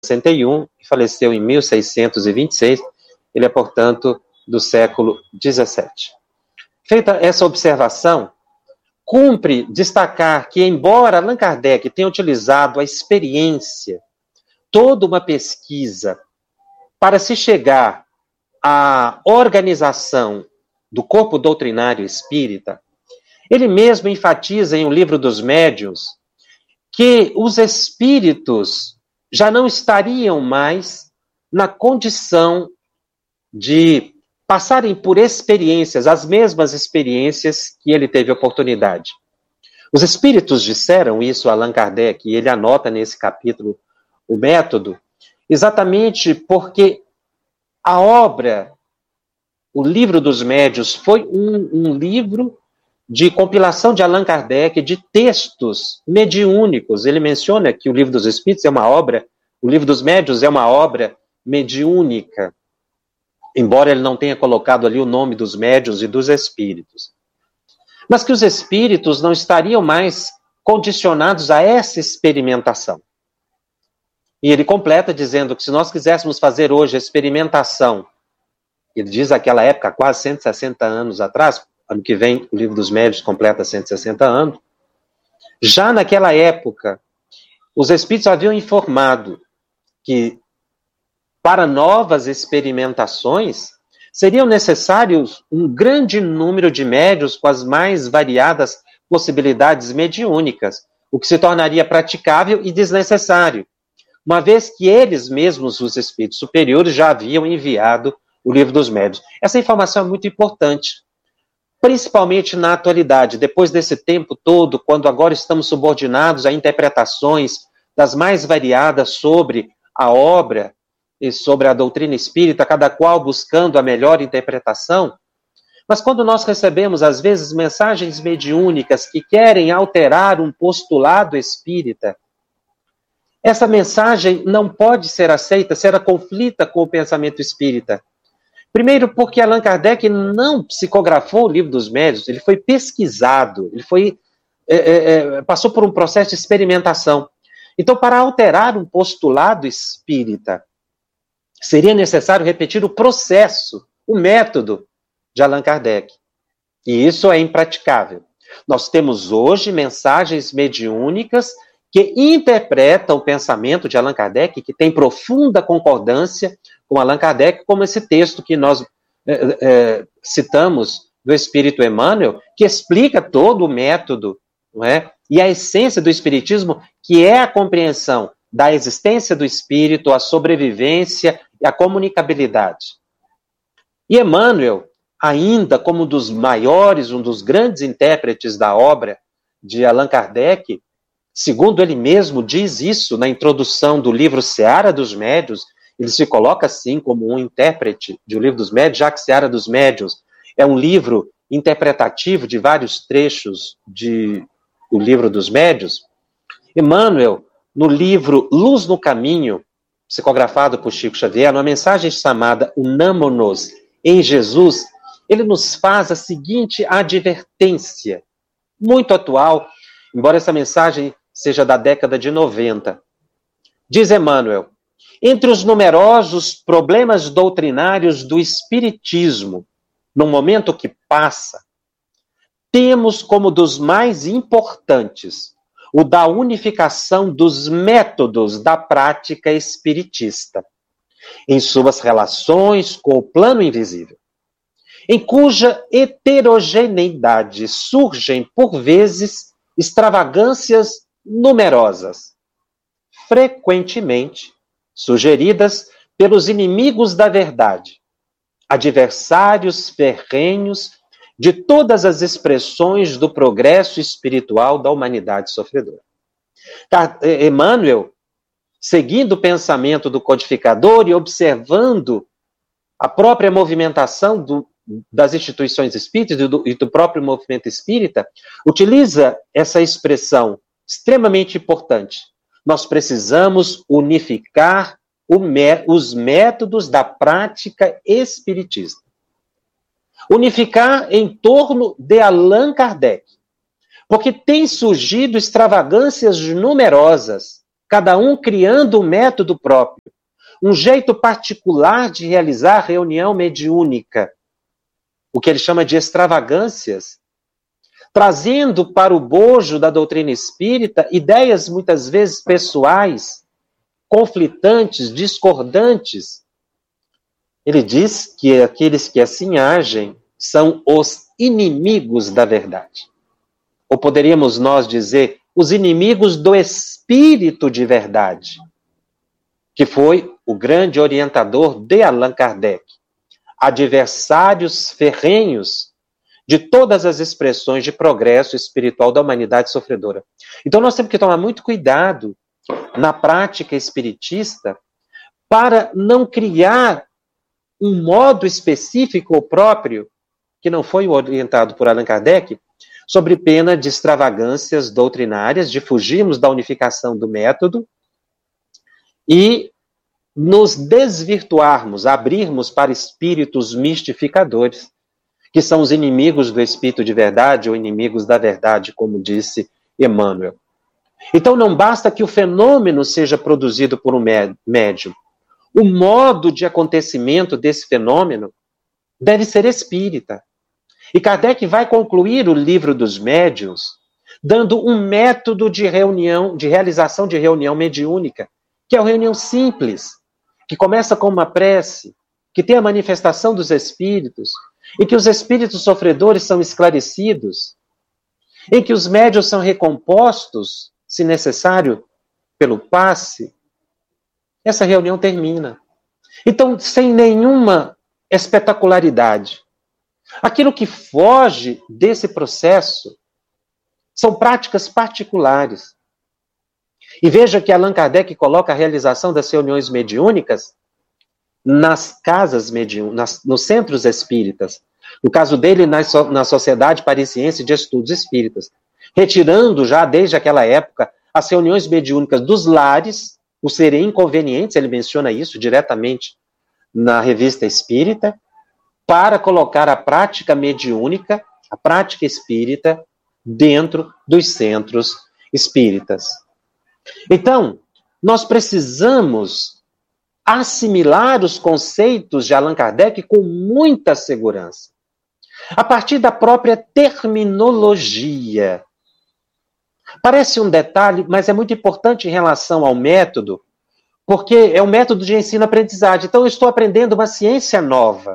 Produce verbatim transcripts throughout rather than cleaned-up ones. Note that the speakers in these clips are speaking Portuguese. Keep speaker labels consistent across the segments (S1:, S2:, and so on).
S1: sessenta e um e faleceu em mil seiscentos e vinte e seis. Ele é, portanto, do século dezessete. Feita essa observação, cumpre destacar que, embora Allan Kardec tenha utilizado a experiência, toda uma pesquisa, para se chegar à organização do corpo doutrinário espírita, ele mesmo enfatiza em O Livro dos Médiuns que os espíritos já não estariam mais na condição de passarem por experiências, as mesmas experiências que ele teve oportunidade. Os espíritos disseram isso a Allan Kardec, e ele anota nesse capítulo o método, exatamente porque a obra, O Livro dos Médiuns, foi um, um livro de compilação de Allan Kardec de textos mediúnicos. Ele menciona que o Livro dos Espíritos é uma obra, o Livro dos Médiuns é uma obra mediúnica, embora ele não tenha colocado ali o nome dos médiuns e dos espíritos. Mas que os espíritos não estariam mais condicionados a essa experimentação. E ele completa dizendo que se nós quiséssemos fazer hoje a experimentação, ele diz naquela época, quase cento e sessenta anos atrás, ano que vem o Livro dos Médiuns completa cento e sessenta anos, já naquela época, os espíritos haviam informado que para novas experimentações seriam necessários um grande número de médiuns com as mais variadas possibilidades mediúnicas, o que se tornaria praticável e desnecessário, uma vez que eles mesmos, os espíritos superiores, já haviam enviado o Livro dos Médiuns. Essa informação é muito importante, principalmente na atualidade, depois desse tempo todo, quando agora estamos subordinados a interpretações das mais variadas sobre a obra e sobre a doutrina espírita, cada qual buscando a melhor interpretação. Mas quando nós recebemos, às vezes, mensagens mediúnicas que querem alterar um postulado espírita, essa mensagem não pode ser aceita se ela conflita com o pensamento espírita. Primeiro, porque Allan Kardec não psicografou o Livro dos Médiuns, ele foi pesquisado, ele foi, é, é, passou por um processo de experimentação. Então, para alterar um postulado espírita, seria necessário repetir o processo, o método de Allan Kardec. E isso é impraticável. Nós temos hoje mensagens mediúnicas que interpretam o pensamento de Allan Kardec, que tem profunda concordância com Allan Kardec, como esse texto que nós é, é, citamos do Espírito Emmanuel, que explica todo o método, não é? E a essência do Espiritismo, que é a compreensão da existência do Espírito, a sobrevivência e a comunicabilidade. E Emmanuel, ainda como um dos maiores, um dos grandes intérpretes da obra de Allan Kardec, segundo ele mesmo diz isso na introdução do livro Seara dos Médiuns, ele se coloca assim como um intérprete de O Livro dos Médiuns, já que Seara dos Médiuns é um livro interpretativo de vários trechos de, do Livro dos Médiuns. Emmanuel, no livro Luz no Caminho, psicografado por Chico Xavier, numa mensagem chamada Unamo-nos em Jesus, ele nos faz a seguinte advertência, muito atual, embora essa mensagem seja da década de noventa. Diz Emmanuel: entre os numerosos problemas doutrinários do Espiritismo, no momento que passa, temos como dos mais importantes o da unificação dos métodos da prática espiritista, em suas relações com o plano invisível, em cuja heterogeneidade surgem, por vezes, extravagâncias numerosas, frequentemente sugeridas pelos inimigos da verdade, adversários ferrenhos de todas as expressões do progresso espiritual da humanidade sofredora. Emmanuel, seguindo o pensamento do codificador e observando a própria movimentação do, das instituições espíritas e do, e do próprio movimento espírita, utiliza essa expressão extremamente importante. Nós precisamos unificar o, os métodos da prática espiritista. Unificar em torno de Allan Kardec, porque tem surgido extravagâncias numerosas, cada um criando um método próprio, um jeito particular de realizar a reunião mediúnica, o que ele chama de extravagâncias, trazendo para o bojo da doutrina espírita ideias muitas vezes pessoais, conflitantes, discordantes. Ele diz que aqueles que assim agem são os inimigos da verdade. Ou poderíamos nós dizer, os inimigos do espírito de verdade, que foi o grande orientador de Allan Kardec. Adversários ferrenhos de todas as expressões de progresso espiritual da humanidade sofredora. Então nós temos que tomar muito cuidado na prática espiritista para não criar um modo específico ou próprio, que não foi orientado por Allan Kardec, sobre pena de extravagâncias doutrinárias, de fugirmos da unificação do método e nos desvirtuarmos, abrirmos para espíritos mistificadores, que são os inimigos do espírito de verdade ou inimigos da verdade, como disse Emmanuel. Então não basta que o fenômeno seja produzido por um médium. O modo de acontecimento desse fenômeno deve ser espírita. E Kardec vai concluir o livro dos médiuns dando um método de reunião, de realização de reunião mediúnica, que é uma reunião simples, que começa com uma prece, que tem a manifestação dos espíritos, em que os espíritos sofredores são esclarecidos, em que os médiuns são recompostos, se necessário, pelo passe. Essa reunião termina. Então, sem nenhuma espetacularidade. Aquilo que foge desse processo são práticas particulares. E veja que Allan Kardec coloca a realização das reuniões mediúnicas nas casas mediúnicas, nos centros espíritas. No caso dele, na, na Sociedade Parisiense de Estudos Espíritas. Retirando já, desde aquela época, as reuniões mediúnicas dos lares, por serem inconvenientes, ele menciona isso diretamente na Revista Espírita, para colocar a prática mediúnica, a prática espírita, dentro dos centros espíritas. Então, nós precisamos assimilar os conceitos de Allan Kardec com muita segurança, a partir da própria terminologia. Parece um detalhe, mas é muito importante em relação ao método, porque é um método de ensino-aprendizagem. Então, eu estou aprendendo uma ciência nova.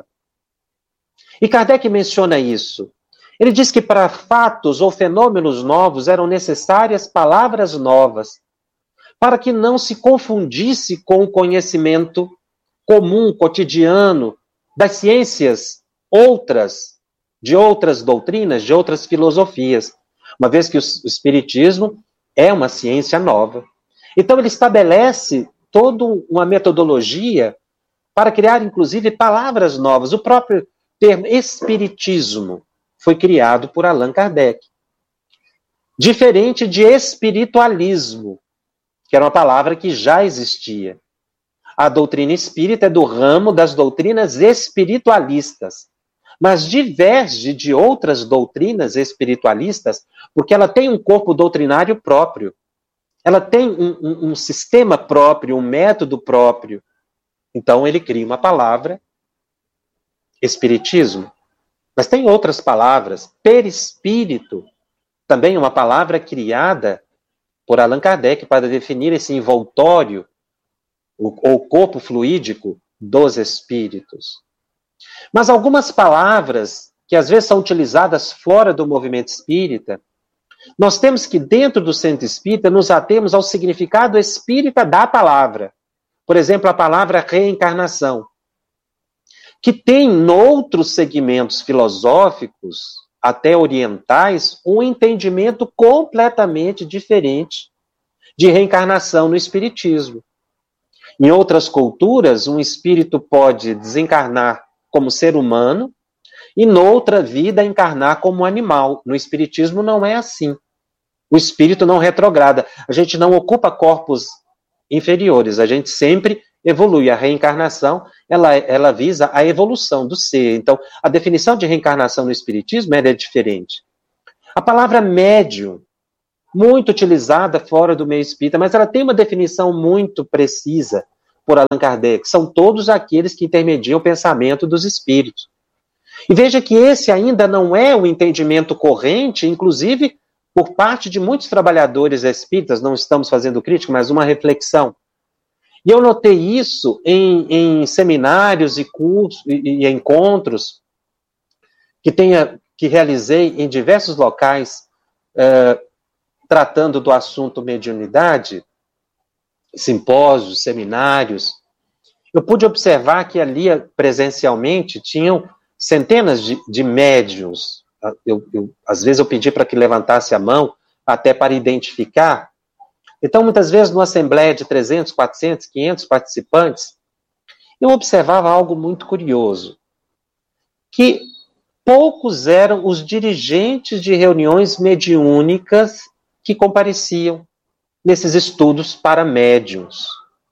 S1: E Kardec menciona isso. Ele diz que para fatos ou fenômenos novos eram necessárias palavras novas, para que não se confundisse com o conhecimento comum, cotidiano, das ciências outras, de outras doutrinas, de outras filosofias, uma vez que o Espiritismo é uma ciência nova. Então ele estabelece toda uma metodologia para criar, inclusive, palavras novas. O próprio termo espiritismo foi criado por Allan Kardec. Diferente de espiritualismo, que era uma palavra que já existia. A doutrina espírita é do ramo das doutrinas espiritualistas, mas diverge de outras doutrinas espiritualistas, porque ela tem um corpo doutrinário próprio. Ela tem um, um, um sistema próprio, um método próprio. Então ele cria uma palavra, espiritismo. Mas tem outras palavras, perispírito, também uma palavra criada por Allan Kardec para definir esse envoltório, ou corpo fluídico dos espíritos. Mas algumas palavras, que às vezes são utilizadas fora do movimento espírita, nós temos que, dentro do centro espírita, nos atemos ao significado espírita da palavra. Por exemplo, a palavra reencarnação, que tem, noutros segmentos filosóficos, até orientais, um entendimento completamente diferente de reencarnação no espiritismo. Em outras culturas, um espírito pode desencarnar como ser humano e, noutra vida, encarnar como animal. No espiritismo não é assim. O espírito não retrograda. A gente não ocupa corpos inferiores. A gente sempre evolui. A reencarnação, ela, ela visa a evolução do ser. Então, a definição de reencarnação no espiritismo ela é diferente. A palavra médium. muito utilizada fora do meio espírita, mas ela tem uma definição muito precisa por Allan Kardec. São todos aqueles que intermediam o pensamento dos espíritos. E veja que esse ainda não é o entendimento corrente, inclusive por parte de muitos trabalhadores espíritas, não estamos fazendo crítica, mas uma reflexão. E eu notei isso em, em seminários e cursos e, e encontros que, tenha, que realizei em diversos locais, uh, tratando do assunto mediunidade, simpósios, seminários. Eu pude observar que ali, presencialmente, tinham centenas de, de médiuns. Eu, eu, às vezes eu pedi para que levantasse a mão, até para identificar. Então, muitas vezes, numa assembleia de trezentos, quatrocentos, quinhentos participantes, eu observava algo muito curioso, que poucos eram os dirigentes de reuniões mediúnicas que compareciam nesses estudos para médiuns.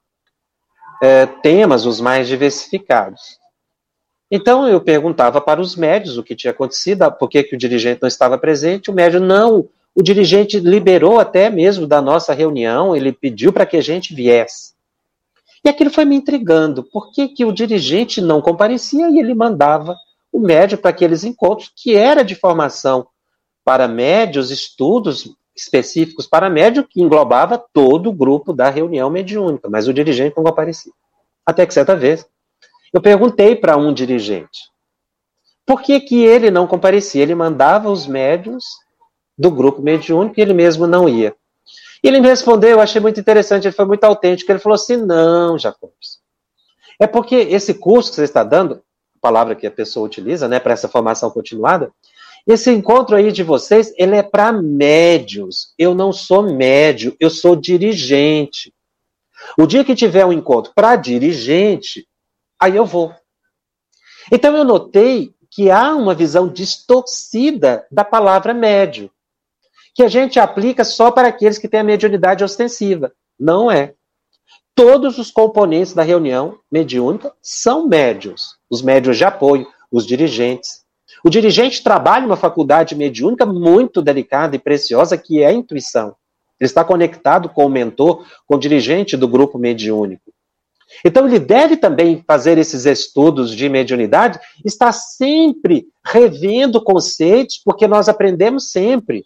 S1: É, temas os mais diversificados. Então, eu perguntava para os médiuns o que tinha acontecido, por que, que o dirigente não estava presente. O médium, não, o dirigente liberou até mesmo da nossa reunião, ele pediu para que a gente viesse. E aquilo foi me intrigando, por que, que o dirigente não comparecia e ele mandava o médium para aqueles encontros, que era de formação para médios, estudos específicos para médium, que englobava todo o grupo da reunião mediúnica, mas o dirigente não comparecia. Até que certa vez, eu perguntei para um dirigente, por que que ele não comparecia? Ele mandava os médiuns do grupo mediúnico e ele mesmo não ia. E ele me respondeu, eu achei muito interessante, ele foi muito autêntico, ele falou assim, não, Jacobs, é porque esse curso que você está dando, a palavra que a pessoa utiliza, né, para essa formação continuada, esse encontro aí de vocês, ele é para médios. Eu não sou médio, eu sou dirigente. O dia que tiver um encontro para dirigente, aí eu vou. Então eu notei que há uma visão distorcida da palavra médio, que a gente aplica só para aqueles que têm a mediunidade ostensiva. Não é. Todos os componentes da reunião mediúnica são médios. Os médios de apoio, os dirigentes. O dirigente trabalha em uma faculdade mediúnica muito delicada e preciosa, que é a intuição. Ele está conectado com o mentor, com o dirigente do grupo mediúnico. Então ele deve também fazer esses estudos de mediunidade, está sempre revendo conceitos, porque nós aprendemos sempre.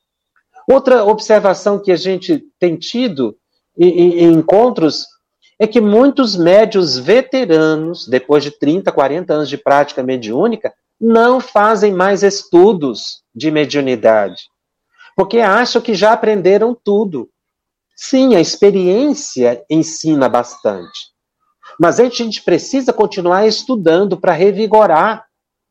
S1: Outra observação que a gente tem tido em, em encontros é que muitos médiuns veteranos, depois de trinta, quarenta anos de prática mediúnica, não fazem mais estudos de mediunidade, porque acham que já aprenderam tudo. Sim, a experiência ensina bastante, mas a gente precisa continuar estudando para revigorar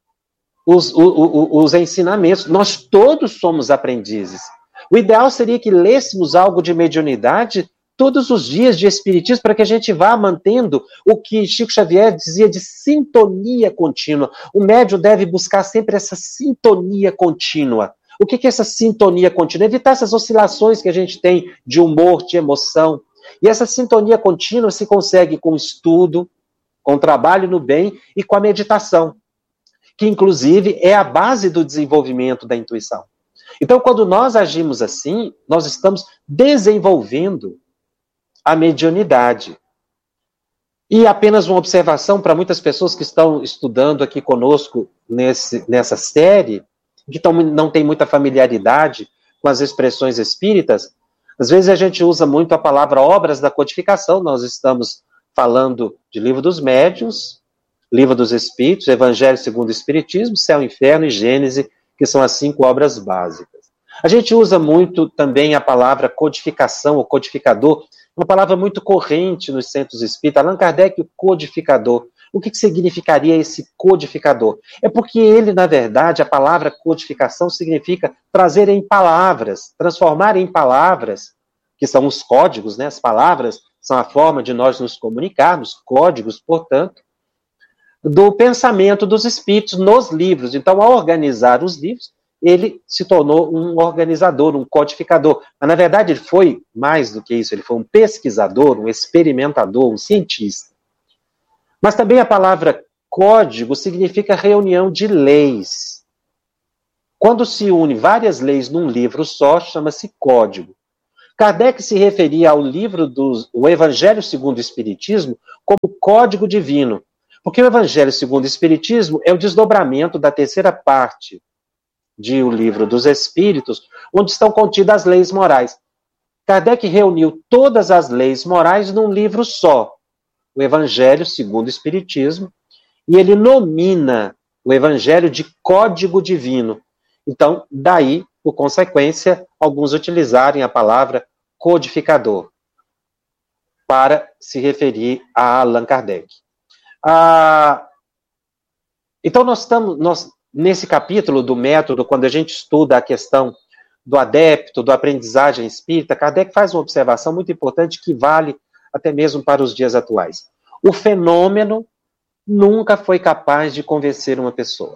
S1: os, os, os ensinamentos. Nós todos somos aprendizes. O ideal seria que lêssemos algo de mediunidade todos os dias de espiritismo, para que a gente vá mantendo o que Chico Xavier dizia de sintonia contínua. O médium deve buscar sempre essa sintonia contínua. O que é essa sintonia contínua? Evitar essas oscilações que a gente tem de humor, de emoção. E essa sintonia contínua se consegue com estudo, com trabalho no bem e com a meditação, que inclusive é a base do desenvolvimento da intuição. Então, quando nós agimos assim, nós estamos desenvolvendo a mediunidade. E apenas uma observação para muitas pessoas que estão estudando aqui conosco nesse, nessa série, que tão, não tem muita familiaridade com as expressões espíritas, às vezes a gente usa muito a palavra obras da codificação, nós estamos falando de Livro dos Médiuns, Livro dos Espíritos, Evangelho segundo o Espiritismo, Céu, Inferno e Gênese, que são as cinco obras básicas. A gente usa muito também a palavra codificação ou codificador, uma palavra muito corrente nos centros espíritas. Allan Kardec, o codificador. O que, que significaria esse codificador? É porque ele, na verdade, a palavra codificação significa trazer em palavras, transformar em palavras, que são os códigos, né? As palavras são a forma de nós nos comunicarmos, códigos, portanto, do pensamento dos espíritos nos livros. Então, ao organizar os livros, ele se tornou um organizador, um codificador. Mas, na verdade, ele foi mais do que isso. Ele foi um pesquisador, um experimentador, um cientista. Mas também a palavra código significa reunião de leis. Quando se une várias leis num livro só, chama-se código. Kardec se referia ao livro do o Evangelho segundo o Espiritismo como código divino, porque o Evangelho segundo o Espiritismo é o desdobramento da terceira parte de O Livro dos Espíritos, onde estão contidas as leis morais. Kardec reuniu todas as leis morais num livro só, o Evangelho segundo o Espiritismo, e ele nomina o Evangelho de código divino. Então, daí, por consequência, alguns utilizarem a palavra codificador para se referir a Allan Kardec. Ah, então, nós estamos nós, nesse capítulo do método, quando a gente estuda a questão do adepto, do aprendizagem espírita, Kardec faz uma observação muito importante que vale até mesmo para os dias atuais. O fenômeno nunca foi capaz de convencer uma pessoa.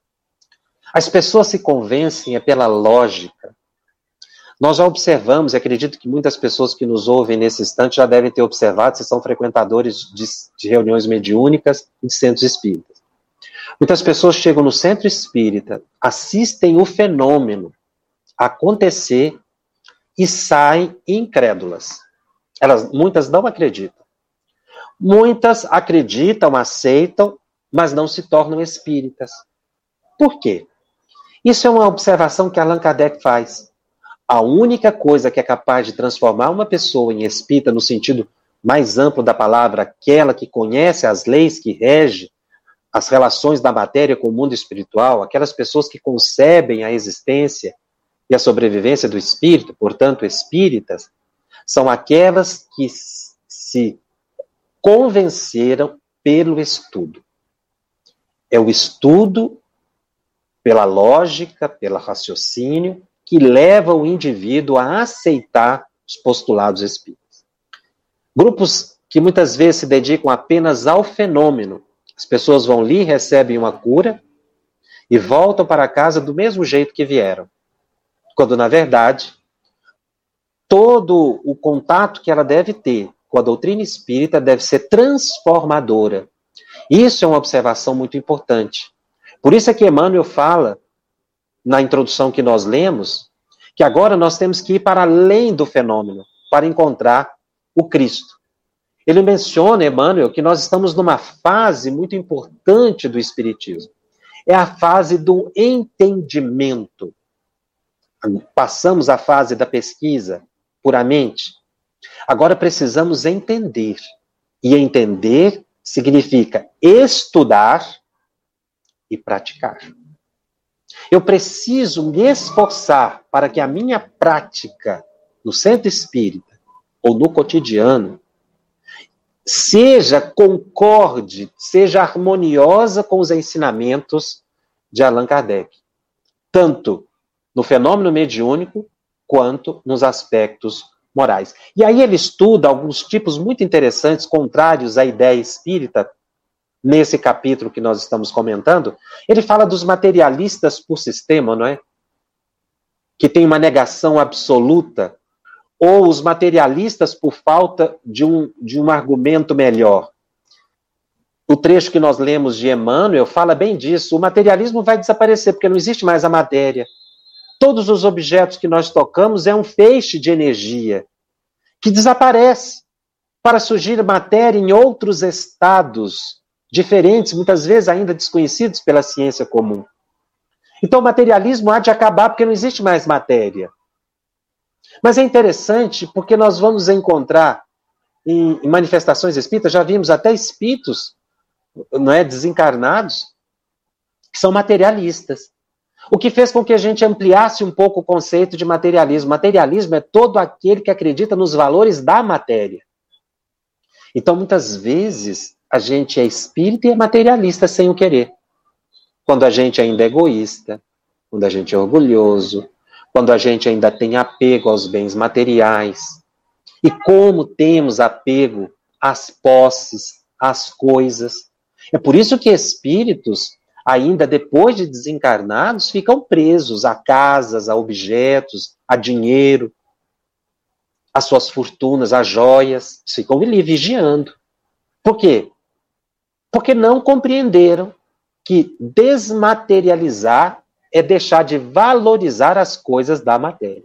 S1: As pessoas se convencem é pela lógica. Nós já observamos, e acredito que muitas pessoas que nos ouvem nesse instante já devem ter observado, se são frequentadores de, de reuniões mediúnicas e de centros espíritas. Muitas pessoas chegam no centro espírita, assistem o fenômeno acontecer e saem incrédulas. Elas, muitas não acreditam. Muitas acreditam, aceitam, mas não se tornam espíritas. Por quê? Isso é uma observação que Allan Kardec faz. A única coisa que é capaz de transformar uma pessoa em espírita, no sentido mais amplo da palavra, aquela que conhece as leis que regem as relações da matéria com o mundo espiritual, aquelas pessoas que concebem a existência e a sobrevivência do espírito, portanto, espíritas, são aquelas que se convenceram pelo estudo. É o estudo, pela lógica, pelo raciocínio, que leva o indivíduo a aceitar os postulados espíritas. Grupos que muitas vezes se dedicam apenas ao fenômeno, as pessoas vão ali, recebem uma cura e voltam para casa do mesmo jeito que vieram. Quando, na verdade, todo o contato que ela deve ter com a doutrina espírita deve ser transformadora. Isso é uma observação muito importante. Por isso é que Emmanuel fala, na introdução que nós lemos, que agora nós temos que ir para além do fenômeno, para encontrar o Cristo. Ele menciona, Emmanuel, que nós estamos numa fase muito importante do Espiritismo. É a fase do entendimento. Passamos a fase da pesquisa, puramente. Agora precisamos entender. E entender significa estudar e praticar. Eu preciso me esforçar para que a minha prática no centro espírita ou no cotidiano seja concorde, seja harmoniosa com os ensinamentos de Allan Kardec, tanto no fenômeno mediúnico quanto nos aspectos morais. E aí ele estuda alguns tipos muito interessantes, contrários à ideia espírita. Nesse capítulo que nós estamos comentando, ele fala dos materialistas por sistema, não é? Que tem uma negação absoluta, ou os materialistas por falta de um, de um argumento melhor. O trecho que nós lemos de Emmanuel fala bem disso. O materialismo vai desaparecer, porque não existe mais a matéria. Todos os objetos que nós tocamos é um feixe de energia que desaparece para surgir matéria em outros estados diferentes, muitas vezes ainda desconhecidos pela ciência comum. Então o materialismo há de acabar porque não existe mais matéria. Mas é interessante porque nós vamos encontrar em, em manifestações espíritas, já vimos até espíritos, não é, desencarnados, que são materialistas. O que fez com que a gente ampliasse um pouco o conceito de materialismo. Materialismo é todo aquele que acredita nos valores da matéria. Então, muitas vezes, a gente é espírita e é materialista sem o querer. Quando a gente ainda é egoísta, quando a gente é orgulhoso, quando a gente ainda tem apego aos bens materiais. E como temos apego às posses, às coisas. É por isso que espíritos, ainda depois de desencarnados, ficam presos a casas, a objetos, a dinheiro, as suas fortunas, as joias. Ficam ali vigiando. Por quê? Porque não compreenderam que desmaterializar é deixar de valorizar as coisas da matéria.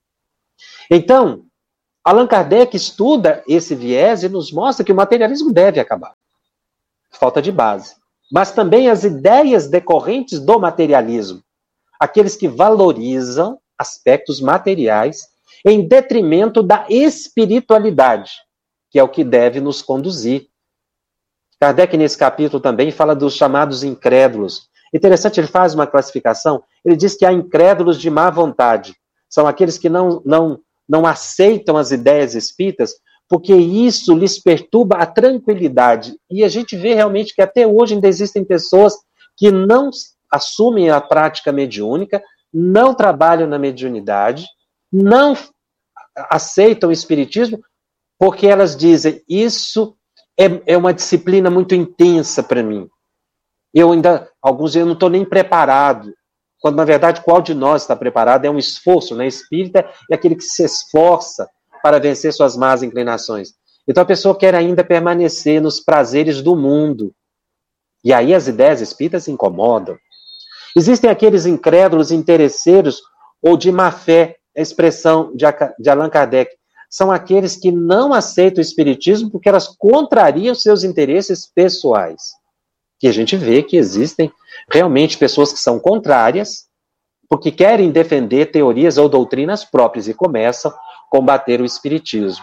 S1: Então, Allan Kardec estuda esse viés e nos mostra que o materialismo deve acabar. Falta de base. Mas também as ideias decorrentes do materialismo. Aqueles que valorizam aspectos materiais em detrimento da espiritualidade, que é o que deve nos conduzir. Kardec, nesse capítulo, também fala dos chamados incrédulos. Interessante, ele faz uma classificação. Ele diz que há incrédulos de má vontade. São aqueles que não, não, não aceitam as ideias espíritas, porque isso lhes perturba a tranquilidade. E a gente vê realmente que até hoje ainda existem pessoas que não assumem a prática mediúnica, não trabalham na mediunidade, não aceitam o espiritismo, porque elas dizem, isso é, é uma disciplina muito intensa para mim. Eu ainda, alguns dias, eu não estou nem preparado. Quando, na verdade, qual de nós está preparado? É um esforço, né? Espírita é aquele que se esforça para vencer suas más inclinações. Então a pessoa quer ainda permanecer nos prazeres do mundo. E aí as ideias espíritas incomodam. Existem aqueles incrédulos, interesseiros ou de má fé, a expressão de, de Allan Kardec. São aqueles que não aceitam o espiritismo porque elas contrariam seus interesses pessoais. Que a gente vê que existem realmente pessoas que são contrárias porque querem defender teorias ou doutrinas próprias e começam a combater o espiritismo.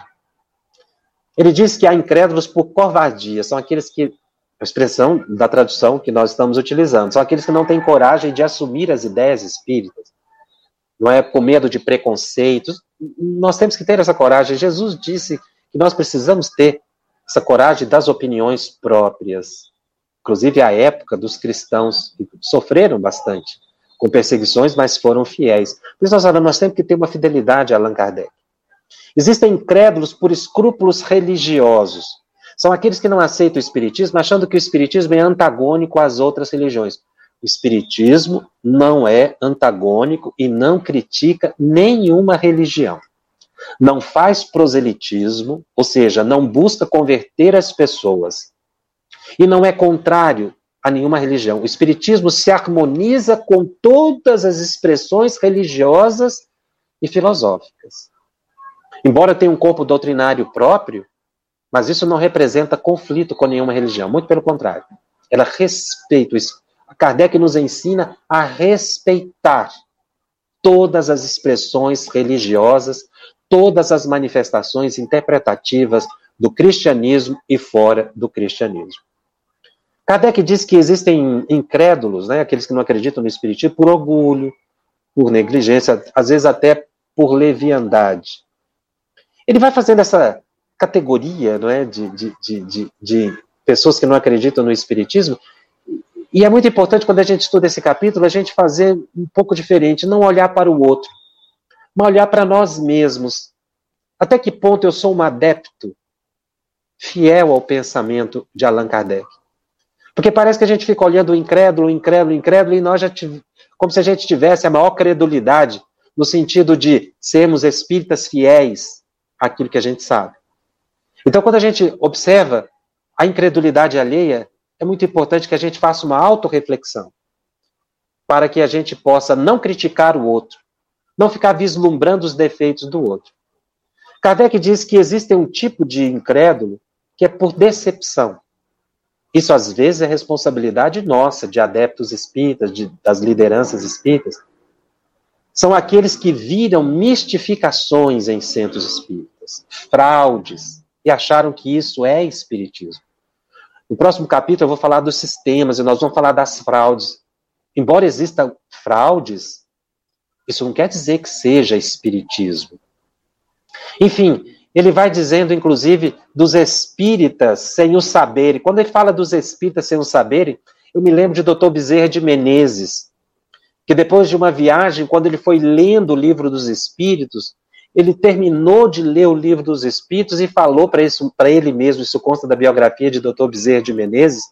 S1: Ele diz que há incrédulos por covardia, são aqueles que, a expressão da tradução que nós estamos utilizando, são aqueles que não têm coragem de assumir as ideias espíritas, não é com medo de preconceitos. Nós temos que ter essa coragem. Jesus disse que nós precisamos ter essa coragem das opiniões próprias. Inclusive a época dos cristãos que sofreram bastante com perseguições, mas foram fiéis. Por isso nós falamos, nós temos que ter uma fidelidade a Allan Kardec. Existem incrédulos por escrúpulos religiosos. São aqueles que não aceitam o espiritismo, achando que o espiritismo é antagônico às outras religiões. O espiritismo não é antagônico e não critica nenhuma religião. Não faz proselitismo, ou seja, não busca converter as pessoas. E não é contrário a nenhuma religião. O espiritismo se harmoniza com todas as expressões religiosas e filosóficas. Embora tenha um corpo doutrinário próprio, mas isso não representa conflito com nenhuma religião. Muito pelo contrário. Ela respeita isso. Kardec nos ensina a respeitar todas as expressões religiosas, todas as manifestações interpretativas do cristianismo e fora do cristianismo. Kardec diz que existem incrédulos, né, aqueles que não acreditam no espiritismo, por orgulho, por negligência, às vezes até por leviandade. Ele vai fazendo essa categoria, não é, de, de, de, de, de pessoas que não acreditam no espiritismo, e é muito importante, quando a gente estuda esse capítulo, a gente fazer um pouco diferente, não olhar para o outro, mas olhar para nós mesmos. Até que ponto eu sou um adepto fiel ao pensamento de Allan Kardec? Porque parece que a gente fica olhando o incrédulo, incrédulo, incrédulo, e nós já tivemos, como se a gente tivesse a maior credulidade, no sentido de sermos espíritas fiéis àquilo que a gente sabe. Então, quando a gente observa a incredulidade alheia, é muito importante que a gente faça uma autorreflexão, para que a gente possa não criticar o outro, não ficar vislumbrando os defeitos do outro. Kardec diz que existe um tipo de incrédulo que é por decepção. Isso, às vezes, é responsabilidade nossa, de adeptos espíritas, de, das lideranças espíritas. São aqueles que viram mistificações em centros espíritas, fraudes, e acharam que isso é espiritismo. No próximo capítulo eu vou falar dos sistemas, e nós vamos falar das fraudes. Embora existam fraudes, isso não quer dizer que seja espiritismo. Enfim, ele vai dizendo, inclusive, dos espíritas sem o saberem. Quando ele fala dos espíritas sem o saberem, eu me lembro de doutor Bezerra de Menezes, que depois de uma viagem, quando ele foi lendo o livro dos espíritos, ele terminou de ler o livro dos espíritos e falou para ele mesmo, isso consta da biografia de doutor Bezerra de Menezes,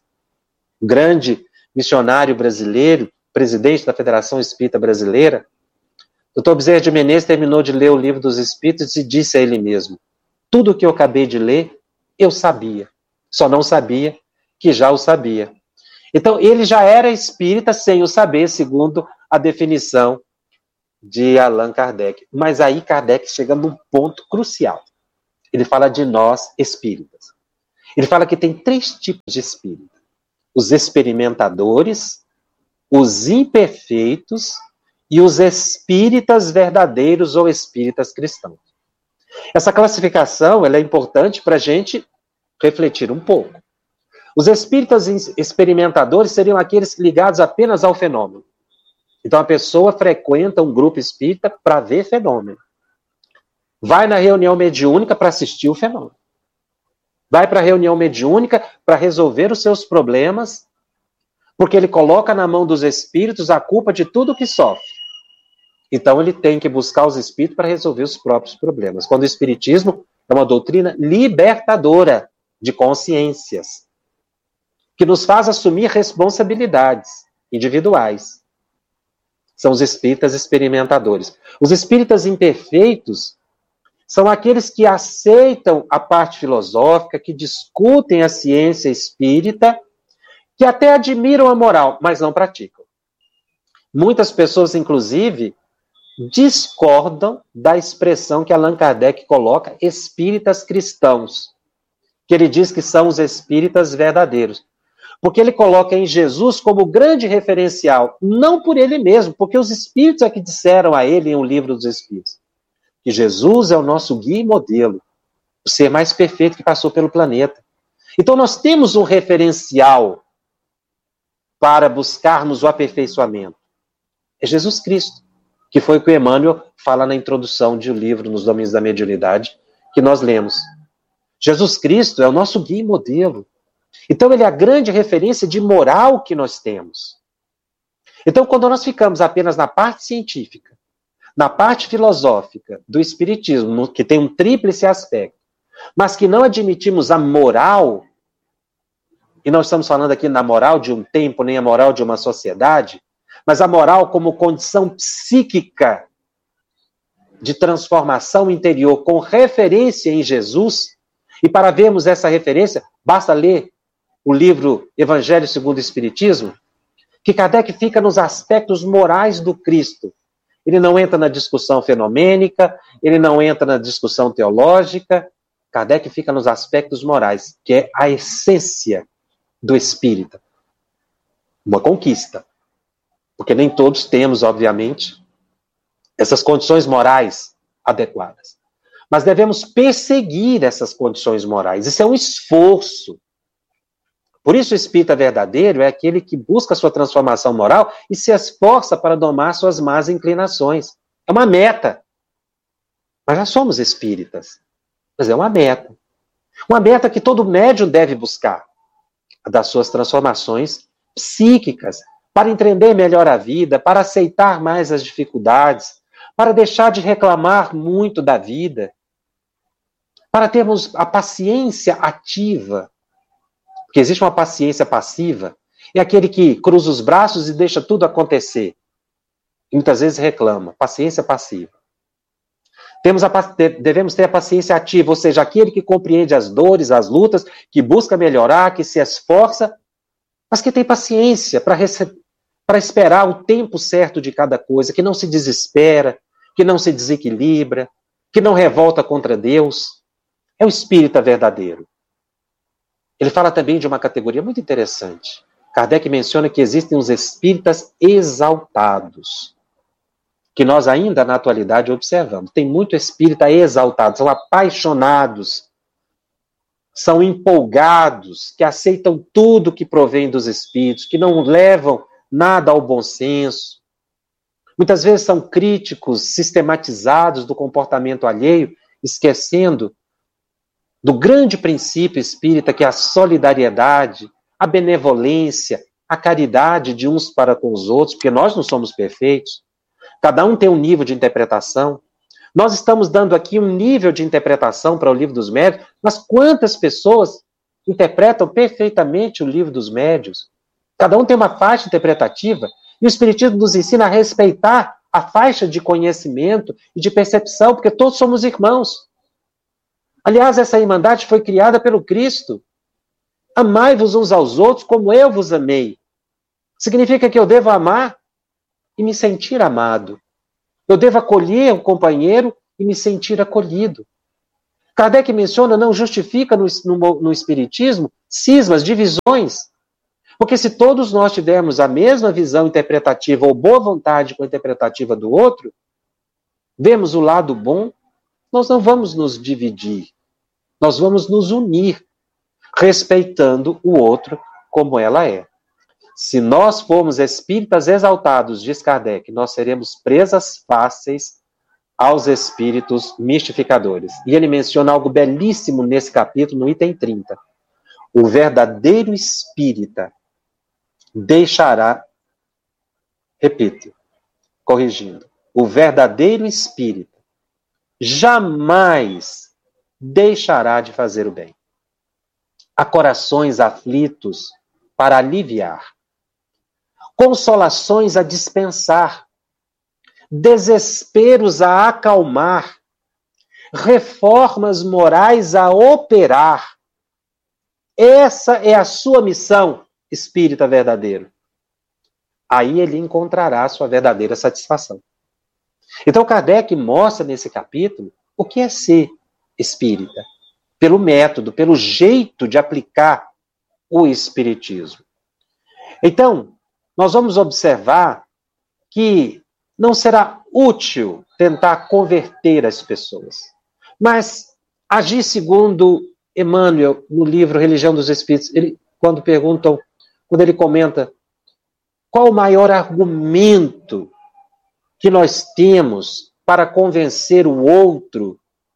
S1: grande missionário brasileiro, presidente da Federação Espírita Brasileira. doutor Bezerra de Menezes terminou de ler o livro dos espíritos e disse a ele mesmo: tudo o que eu acabei de ler, eu sabia. Só não sabia que já o sabia. Então, ele já era espírita sem o saber, segundo a definição de Allan Kardec. Mas aí Kardec chega num ponto crucial. Ele fala de nós espíritas. Ele fala que tem três tipos de espírita: os experimentadores, os imperfeitos e os espíritas verdadeiros ou espíritas cristãos. Essa classificação ela é importante para a gente refletir um pouco. Os espíritas experimentadores seriam aqueles ligados apenas ao fenômeno. Então a pessoa frequenta um grupo espírita para ver fenômeno. Vai na reunião mediúnica para assistir o fenômeno. Vai para a reunião mediúnica para resolver os seus problemas, porque ele coloca na mão dos espíritos a culpa de tudo que sofre. Então ele tem que buscar os espíritos para resolver os próprios problemas. Quando o espiritismo é uma doutrina libertadora de consciências, que nos faz assumir responsabilidades individuais. São os espíritas experimentadores. Os espíritas imperfeitos são aqueles que aceitam a parte filosófica, que discutem a ciência espírita, que até admiram a moral, mas não praticam. Muitas pessoas, inclusive, discordam da expressão que Allan Kardec coloca, espíritas cristãos, que ele diz que são os espíritas verdadeiros. Porque ele coloca em Jesus como grande referencial, não por ele mesmo, porque os espíritos é que disseram a ele em O Livro dos Espíritos, que Jesus é o nosso guia e modelo, o ser mais perfeito que passou pelo planeta. Então nós temos um referencial para buscarmos o aperfeiçoamento. É Jesus Cristo, que foi o que o Emmanuel fala na introdução de um livro, Nos Domínios da Mediunidade, que nós lemos. Jesus Cristo é o nosso guia e modelo. Então ele é a grande referência de moral que nós temos. Então quando nós ficamos apenas na parte científica, na parte filosófica do espiritismo, que tem um tríplice aspecto, mas que não admitimos a moral, e não estamos falando aqui da moral de um tempo, nem a moral de uma sociedade, mas a moral como condição psíquica de transformação interior com referência em Jesus, e para vermos essa referência, basta ler o livro Evangelho segundo o Espiritismo, que Kardec fica nos aspectos morais do Cristo. Ele não entra na discussão fenomênica, ele não entra na discussão teológica, Kardec fica nos aspectos morais, que é a essência do espírita. Uma conquista. Porque nem todos temos, obviamente, essas condições morais adequadas. Mas devemos perseguir essas condições morais. Isso é um esforço. Por isso o espírita verdadeiro é aquele que busca a sua transformação moral e se esforça para domar suas más inclinações. É uma meta. Mas já somos espíritas. Mas é uma meta. Uma meta que todo médium deve buscar. A das suas transformações psíquicas, para entender melhor a vida, para aceitar mais as dificuldades, para deixar de reclamar muito da vida, para termos a paciência ativa. Porque existe uma paciência passiva, é aquele que cruza os braços e deixa tudo acontecer. E muitas vezes reclama. Paciência passiva. Temos a, devemos ter a paciência ativa, ou seja, aquele que compreende as dores, as lutas, que busca melhorar, que se esforça, mas que tem paciência para para esperar o tempo certo de cada coisa, que não se desespera, que não se desequilibra, que não revolta contra Deus. É o espírita verdadeiro. Ele fala também de uma categoria muito interessante. Kardec menciona que existem os espíritas exaltados, que nós ainda na atualidade observamos. Tem muito espírita exaltado, são apaixonados, são empolgados, que aceitam tudo que provém dos espíritos, que não levam nada ao bom senso. Muitas vezes são críticos sistematizados do comportamento alheio, esquecendo do grande princípio espírita que é a solidariedade, a benevolência, a caridade de uns para com os outros, porque nós não somos perfeitos. Cada um tem um nível de interpretação. Nós estamos dando aqui um nível de interpretação para o Livro dos Médiuns, mas quantas pessoas interpretam perfeitamente o Livro dos Médiuns? Cada um tem uma faixa interpretativa, e o Espiritismo nos ensina a respeitar a faixa de conhecimento e de percepção, porque todos somos irmãos. Aliás, essa irmandade foi criada pelo Cristo. Amai-vos uns aos outros como eu vos amei. Significa que eu devo amar e me sentir amado. Eu devo acolher um companheiro e me sentir acolhido. Kardec menciona, não justifica no, no, no Espiritismo, cismas, divisões. Porque se todos nós tivermos a mesma visão interpretativa ou boa vontade com a interpretativa do outro, vemos o lado bom, nós não vamos nos dividir. Nós vamos nos unir, respeitando o outro como ela é. Se nós formos espíritas exaltados, diz Kardec, nós seremos presas fáceis aos espíritos mistificadores. E ele menciona algo belíssimo nesse capítulo, no item trinta. O verdadeiro espírita deixará, repito, corrigindo, o verdadeiro espírita jamais deixará de fazer o bem. Há corações aflitos para aliviar, consolações a dispensar, desesperos a acalmar, reformas morais a operar. Essa é a sua missão, espírita verdadeiro. Aí ele encontrará a sua verdadeira satisfação. Então Kardec mostra nesse capítulo o que é ser espírita, pelo método, pelo jeito de aplicar o espiritismo. Então, nós vamos observar que não será útil tentar converter as pessoas, mas agir segundo Emmanuel, no livro Religião dos Espíritos, ele, quando perguntam, quando ele comenta qual o maior argumento que nós temos para convencer o outro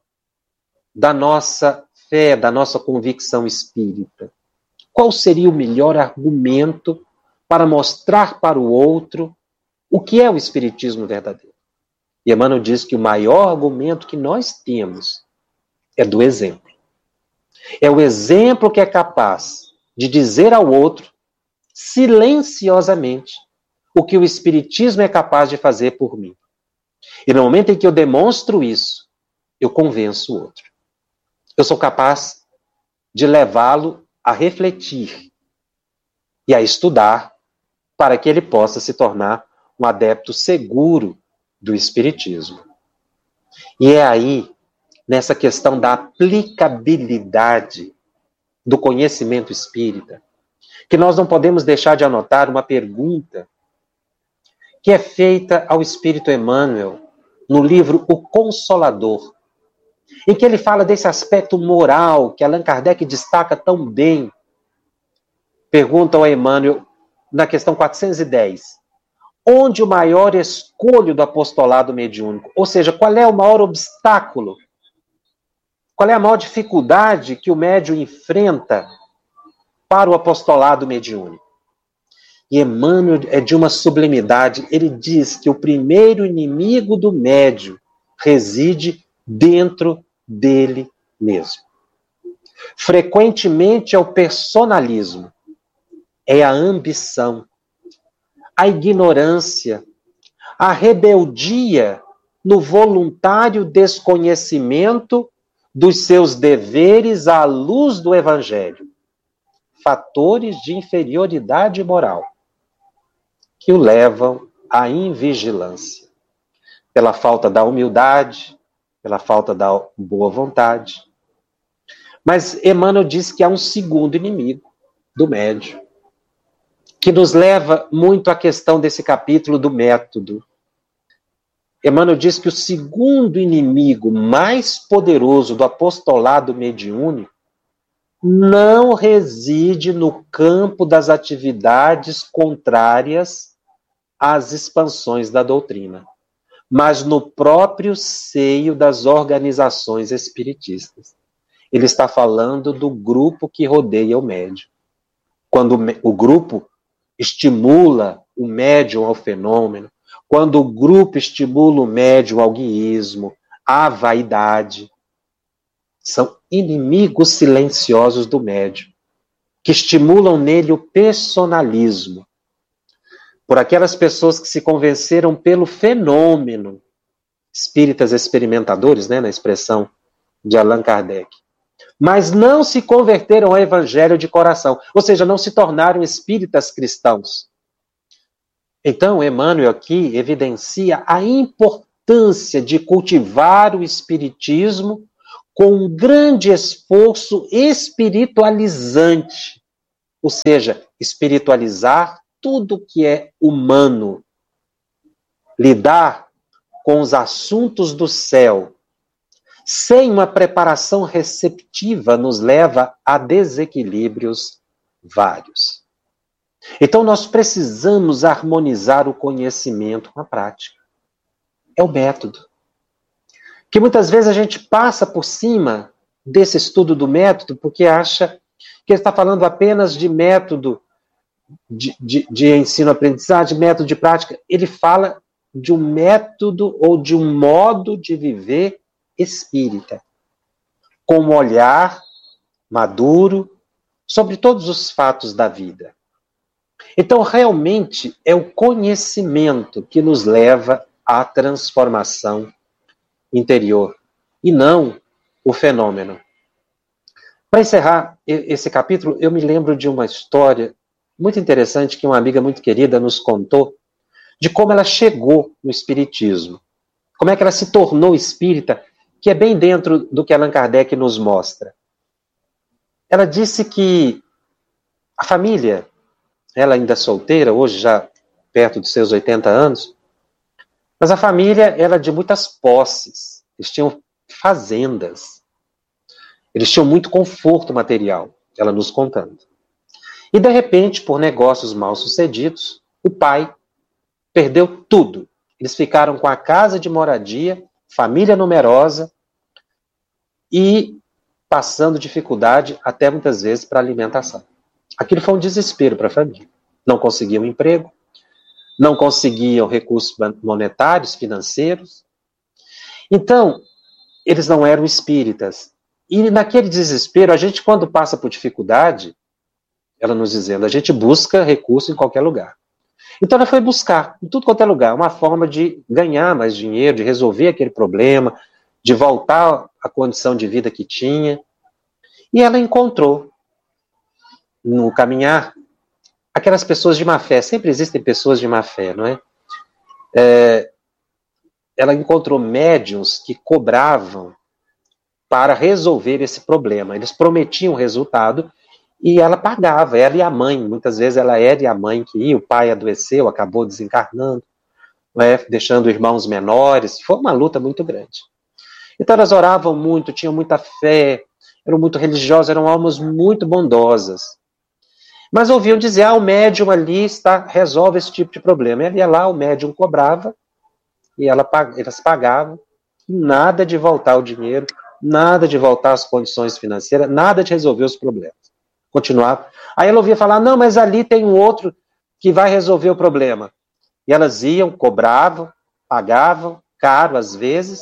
S1: da nossa fé, da nossa convicção espírita. Qual seria o melhor argumento para mostrar para o outro o que é o espiritismo verdadeiro? E Emmanuel diz que o maior argumento que nós temos é do exemplo. É o exemplo que é capaz de dizer ao outro, silenciosamente, o que o espiritismo é capaz de fazer por mim. E no momento em que eu demonstro isso, eu convenço o outro. Eu sou capaz de levá-lo a refletir e a estudar para que ele possa se tornar um adepto seguro do espiritismo. E é aí, nessa questão da aplicabilidade do conhecimento espírita, que nós não podemos deixar de anotar uma pergunta que é feita ao Espírito Emmanuel no livro O Consolador, em que ele fala desse aspecto moral que Allan Kardec destaca tão bem. Pergunta ao Emmanuel, na questão quatrocentos e dez, onde o maior escolho do apostolado mediúnico? Ou seja, qual é o maior obstáculo? Qual é a maior dificuldade que o médium enfrenta para o apostolado mediúnico? E Emmanuel é de uma sublimidade. Ele diz que o primeiro inimigo do médium reside dentro dele mesmo. Frequentemente é o personalismo, é a ambição, a ignorância, a rebeldia no voluntário desconhecimento dos seus deveres à luz do Evangelho. Fatores de inferioridade moral que o levam à invigilância, pela falta da humildade, pela falta da boa vontade. Mas Emmanuel diz que há um segundo inimigo do médium, que nos leva muito à questão desse capítulo do método. Emmanuel diz que o segundo inimigo mais poderoso do apostolado mediúnico não reside no campo das atividades contrárias às expansões da doutrina, mas no próprio seio das organizações espiritistas. Ele está falando do grupo que rodeia o médium. Quando o grupo estimula o médium ao fenômeno, quando o grupo estimula o médium ao guiísmo, à vaidade, são inimigos silenciosos do médium, que estimulam nele o personalismo. Por aquelas pessoas que se convenceram pelo fenômeno, espíritas experimentadores, né, na expressão de Allan Kardec, mas não se converteram ao evangelho de coração, ou seja, não se tornaram espíritas cristãos. Então, Emmanuel aqui evidencia a importância de cultivar o espiritismo com um grande esforço espiritualizante, ou seja, espiritualizar tudo que é humano, lidar com os assuntos do céu, sem uma preparação receptiva, nos leva a desequilíbrios vários. Então, nós precisamos harmonizar o conhecimento com a prática. É o método. Que muitas vezes a gente passa por cima desse estudo do método porque acha que ele está falando apenas de método de, de, de ensino-aprendizagem, método de prática. Ele fala de um método ou de um modo de viver espírita, com um olhar maduro sobre todos os fatos da vida. Então, realmente, é o conhecimento que nos leva à transformação interior, e não o fenômeno. Para encerrar esse capítulo, eu me lembro de uma história muito interessante que uma amiga muito querida nos contou, de como ela chegou no espiritismo, como é que ela se tornou espírita, que é bem dentro do que Allan Kardec nos mostra. Ela disse que a família, ela ainda solteira, hoje já perto dos seus oitenta anos, mas a família era de muitas posses, eles tinham fazendas, eles tinham muito conforto material, ela nos contando. E de repente, por negócios mal sucedidos, o pai perdeu tudo. Eles ficaram com a casa de moradia, família numerosa e passando dificuldade até muitas vezes para alimentação. Aquilo foi um desespero para a família. Não conseguiam emprego, não conseguiam recursos monetários, financeiros. Então, eles não eram espíritas. E naquele desespero, a gente, quando passa por dificuldade, ela nos dizendo, a gente busca recurso em qualquer lugar. Então ela foi buscar, em tudo quanto é lugar, uma forma de ganhar mais dinheiro, de resolver aquele problema, de voltar à condição de vida que tinha. E ela encontrou, no caminhar, aquelas pessoas de má fé. Sempre existem pessoas de má fé, não é? é ela encontrou médiuns que cobravam para resolver esse problema. Eles prometiam o resultado e ela pagava, ela e a mãe. Muitas vezes ela era e a mãe que ia, o pai adoeceu, acabou desencarnando, né, deixando irmãos menores. Foi uma luta muito grande. Então elas oravam muito, tinham muita fé, eram muito religiosas, eram almas muito bondosas. Mas ouviam dizer, ah, o médium ali está, resolve esse tipo de problema. Ela ia lá, o médium cobrava, e ela, elas pagavam, nada de voltar o dinheiro, nada de voltar as condições financeiras, nada de resolver os problemas. Continuava. Aí ela ouvia falar, não, mas ali tem um outro que vai resolver o problema. E elas iam, cobravam, pagavam, caro às vezes,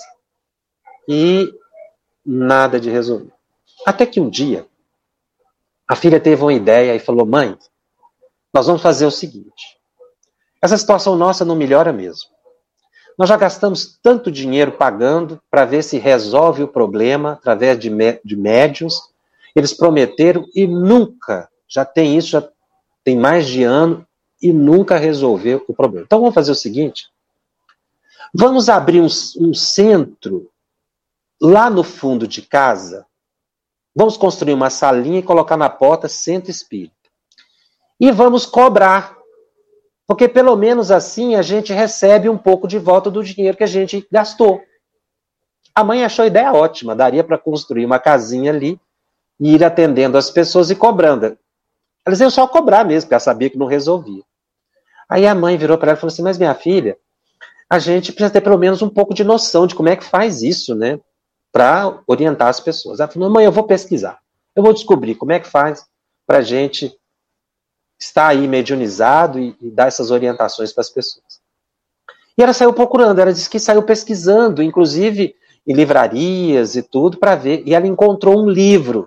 S1: e nada de resolver. Até que um dia, a filha teve uma ideia e falou, mãe, nós vamos fazer o seguinte, essa situação nossa não melhora mesmo. Nós já gastamos tanto dinheiro pagando para ver se resolve o problema através de, de médiuns. Eles prometeram e nunca, já tem isso, já tem mais de ano, e nunca resolveu o problema. Então vamos fazer o seguinte, vamos abrir um, um centro lá no fundo de casa, vamos construir uma salinha e colocar na porta centro espírita. E vamos cobrar, porque pelo menos assim a gente recebe um pouco de volta do dinheiro que a gente gastou. A mãe achou a ideia ótima, daria para construir uma casinha ali, e ir atendendo as pessoas e cobrando. Elas iam só cobrar mesmo, porque ela sabia que não resolvia. Aí a mãe virou para ela e falou assim, mas minha filha, a gente precisa ter pelo menos um pouco de noção de como é que faz isso, né? Para orientar as pessoas. Ela falou, mãe, eu vou pesquisar. Eu vou descobrir como é que faz para a gente estar aí mediunizado e, e dar essas orientações para as pessoas. E ela saiu procurando, ela disse que saiu pesquisando, inclusive em livrarias e tudo, para ver. E ela encontrou um livro.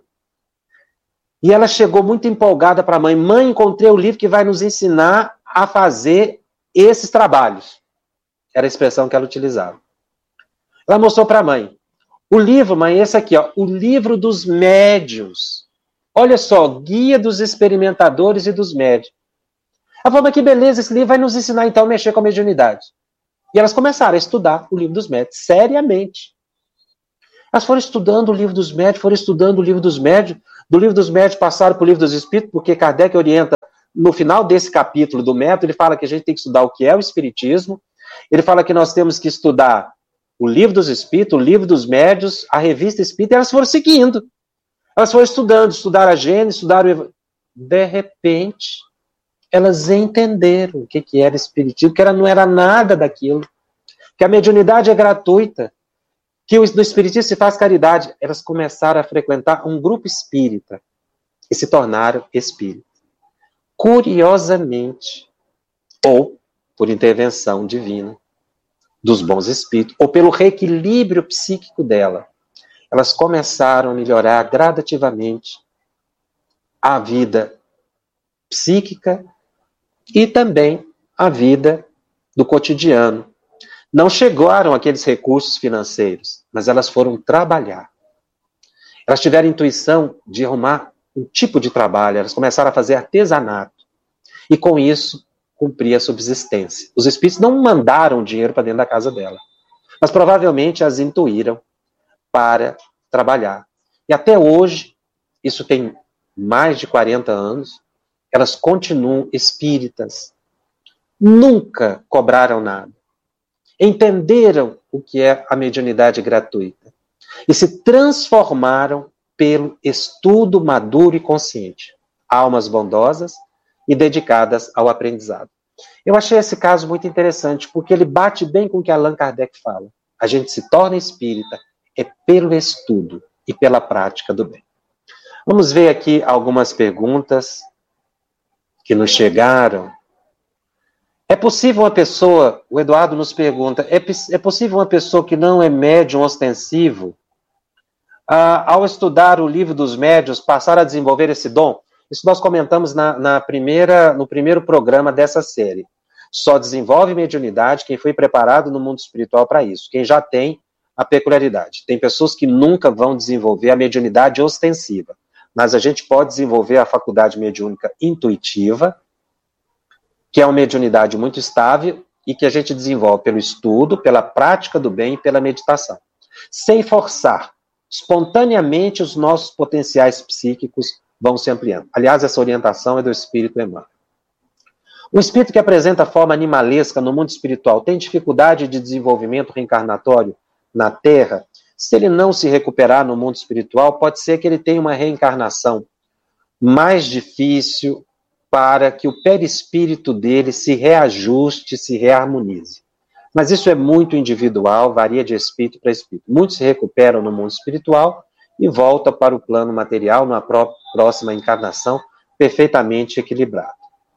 S1: E ela chegou muito empolgada para a mãe. Mãe, encontrei o livro que vai nos ensinar a fazer esses trabalhos. Era a expressão que ela utilizava. Ela mostrou para a mãe. O livro, mãe, esse aqui, ó, o livro dos médiuns. Olha só, guia dos experimentadores e dos médiuns. Ela falou, mas que beleza, esse livro vai nos ensinar então a mexer com a mediunidade. E elas começaram a estudar o livro dos médiuns, seriamente. Elas foram estudando o livro dos médiuns, foram estudando o livro dos médiuns, do livro dos médiuns passaram para o livro dos espíritos, porque Kardec orienta, no final desse capítulo do método, ele fala que a gente tem que estudar o que é o espiritismo, ele fala que nós temos que estudar o livro dos espíritos, o livro dos médiuns, a revista espírita, e elas foram seguindo. Elas foram estudando, estudaram a Gênesis, estudaram o... De repente, elas entenderam o que, que era espiritismo, que era, não era nada daquilo, que a mediunidade é gratuita, que no espiritismo se faz caridade. Elas começaram a frequentar um grupo espírita e se tornaram espíritas. Curiosamente, ou por intervenção divina dos bons espíritos, ou pelo reequilíbrio psíquico dela, elas começaram a melhorar gradativamente a vida psíquica e também a vida do cotidiano. Não chegaram aqueles recursos financeiros, mas elas foram trabalhar. Elas tiveram a intuição de arrumar um tipo de trabalho, elas começaram a fazer artesanato. E com isso, cumprir a subsistência. Os espíritos não mandaram dinheiro para dentro da casa dela, mas provavelmente as intuíram para trabalhar. E até hoje, isso tem mais de quarenta anos, elas continuam espíritas. Nunca cobraram nada. Entenderam o que é a mediunidade gratuita e se transformaram pelo estudo maduro e consciente. Almas bondosas e dedicadas ao aprendizado. Eu achei esse caso muito interessante, porque ele bate bem com o que Allan Kardec fala. A gente se torna espírita é pelo estudo e pela prática do bem. Vamos ver aqui algumas perguntas que nos chegaram. É possível uma pessoa, o Eduardo nos pergunta, é, é possível uma pessoa que não é médium ostensivo, ah, ao estudar o livro dos médiuns, passar a desenvolver esse dom? Isso nós comentamos na, na primeira, no primeiro programa dessa série. Só desenvolve mediunidade quem foi preparado no mundo espiritual para isso, quem já tem a peculiaridade. Tem pessoas que nunca vão desenvolver a mediunidade ostensiva, mas a gente pode desenvolver a faculdade mediúnica intuitiva, que é uma mediunidade muito estável e que a gente desenvolve pelo estudo, pela prática do bem e pela meditação, sem forçar. Espontaneamente os nossos potenciais psíquicos vão se ampliando. Aliás, essa orientação é do espírito Emmanuel. O espírito que apresenta forma animalesca no mundo espiritual tem dificuldade de desenvolvimento reencarnatório na Terra? Se ele não se recuperar no mundo espiritual, pode ser que ele tenha uma reencarnação mais difícil para que o perispírito dele se reajuste, se reharmonize. Mas isso é muito individual, varia de espírito para espírito. Muitos se recuperam no mundo espiritual e voltam para o plano material, numa próxima encarnação, perfeitamente equilibrado.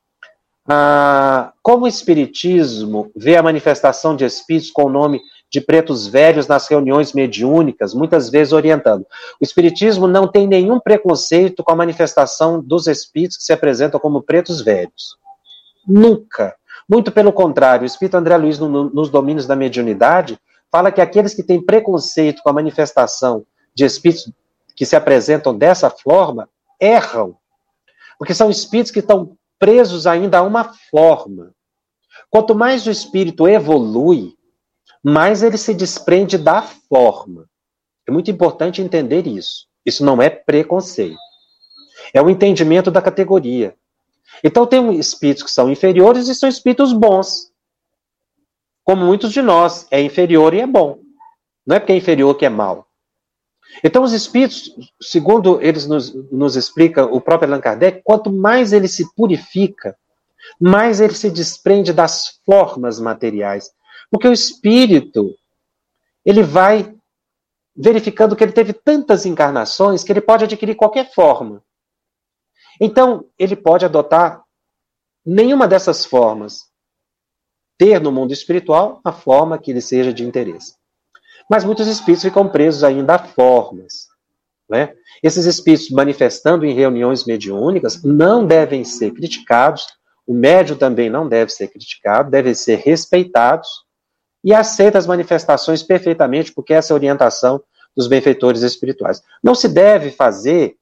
S1: Ah, como o Espiritismo vê a manifestação de espíritos com o nome de pretos velhos nas reuniões mediúnicas, muitas vezes orientando? O Espiritismo não tem nenhum preconceito com a manifestação dos espíritos que se apresentam como pretos velhos. Nunca. Muito pelo contrário, o Espírito André Luiz, no, no, nos domínios da mediunidade, fala que aqueles que têm preconceito com a manifestação de espíritos que se apresentam dessa forma, erram. Porque são espíritos que estão presos ainda a uma forma. Quanto mais o espírito evolui, mais ele se desprende da forma. É muito importante entender isso. Isso não é preconceito. É o entendimento da categoria. Então tem espíritos que são inferiores e são espíritos bons. Como muitos de nós, é inferior e é bom. Não é porque é inferior que é mal. Então os espíritos, segundo eles nos, nos explica o próprio Allan Kardec, quanto mais ele se purifica, mais ele se desprende das formas materiais. Porque o espírito, ele vai verificando que ele teve tantas encarnações que ele pode adquirir qualquer forma. Então, ele pode adotar nenhuma dessas formas, ter no mundo espiritual a forma que lhe seja de interesse. Mas muitos espíritos ficam presos ainda a formas. Né? Esses espíritos manifestando em reuniões mediúnicas não devem ser criticados, o médium também não deve ser criticado, devem ser respeitados e aceita as manifestações perfeitamente, porque essa é a orientação dos benfeitores espirituais. Não se deve fazer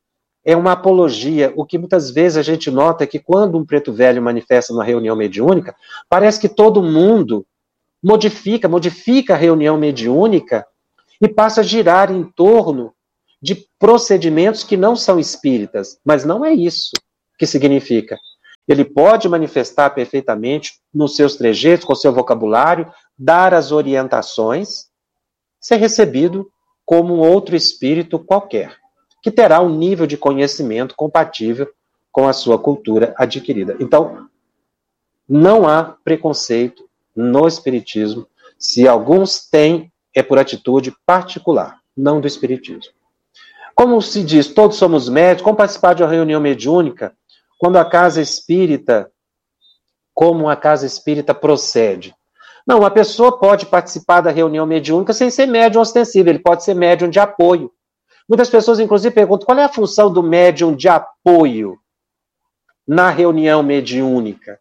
S1: é uma apologia. O que muitas vezes a gente nota é que quando um preto velho manifesta numa reunião mediúnica, parece que todo mundo modifica, modifica a reunião mediúnica e passa a girar em torno de procedimentos que não são espíritas. Mas não é isso que significa. Ele pode manifestar perfeitamente nos seus trejeitos, com o seu vocabulário, dar as orientações, ser recebido como um outro espírito qualquer, que terá um nível de conhecimento compatível com a sua cultura adquirida. Então, não há preconceito no espiritismo. Se alguns têm, é por atitude particular, não do espiritismo. Como se diz, todos somos médicos, como participar de uma reunião mediúnica, quando a casa espírita, como a casa espírita procede? Não, a pessoa pode participar da reunião mediúnica sem ser médium ostensivo, ele pode ser médium de apoio. Muitas pessoas, inclusive, perguntam qual é a função do médium de apoio na reunião mediúnica.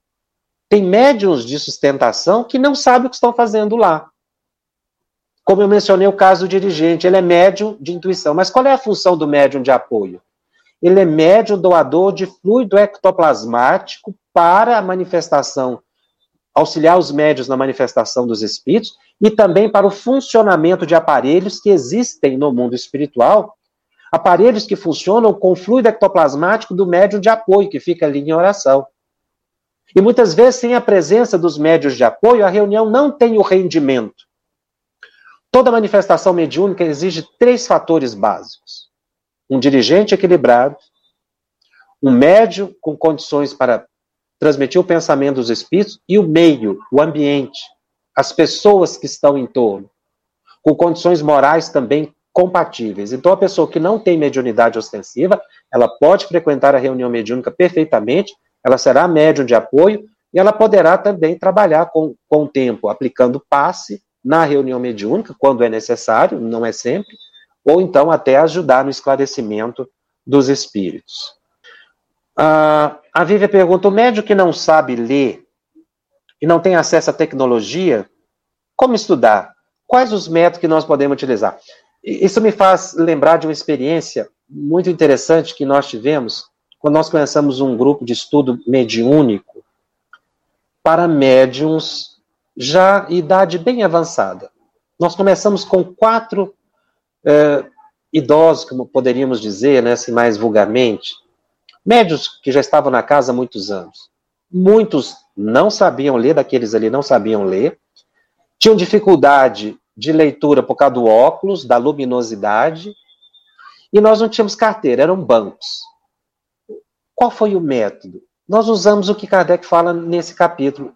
S1: Tem médiums de sustentação que não sabem o que estão fazendo lá. Como eu mencionei o caso do dirigente, ele é médium de intuição. Mas qual é a função do médium de apoio? Ele é médium doador de fluido ectoplasmático para a manifestação, auxiliar os médiuns na manifestação dos espíritos e também para o funcionamento de aparelhos que existem no mundo espiritual, aparelhos que funcionam com fluido ectoplasmático do médium de apoio, que fica ali em oração. E muitas vezes, sem a presença dos médiuns de apoio, a reunião não tem o rendimento. Toda manifestação mediúnica exige três fatores básicos. Um dirigente equilibrado, um médium com condições para transmitir o pensamento dos espíritos e o meio, o ambiente, as pessoas que estão em torno, com condições morais também compatíveis. Então, a pessoa que não tem mediunidade ostensiva, ela pode frequentar a reunião mediúnica perfeitamente, ela será médium de apoio e ela poderá também trabalhar com, com o tempo, aplicando passe na reunião mediúnica, quando é necessário, não é sempre, ou então até ajudar no esclarecimento dos espíritos. Ah, a Vívia pergunta, o médium que não sabe ler e não tem acesso à tecnologia, como estudar? Quais os métodos que nós podemos utilizar? Isso me faz lembrar de uma experiência muito interessante que nós tivemos quando nós começamos um grupo de estudo mediúnico para médiums já em idade bem avançada. Nós começamos com quatro é, idosos, como poderíamos dizer, né, assim, mais vulgarmente, médiuns que já estavam na casa há muitos anos. Muitos não sabiam ler, daqueles ali não sabiam ler, tinham dificuldade de leitura por causa do óculos, da luminosidade, e nós não tínhamos carteira, eram bancos. Qual foi o método? Nós usamos o que Kardec fala nesse capítulo,